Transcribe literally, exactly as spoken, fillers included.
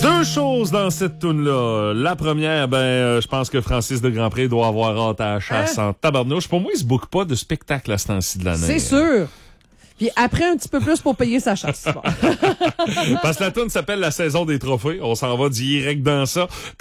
Deux choses dans cette toune-là. La première, ben, euh, je pense que Francis de Grandpré doit avoir hâte à la chasse Hein? en tabarnouche. Pour moi, il se boucle pas de spectacle à ce temps-ci de l'année. C'est sûr. Puis après, un petit peu plus pour payer sa chasse. Bon. Parce que la toune s'appelle La saison des trophées. On s'en va direct dans ça.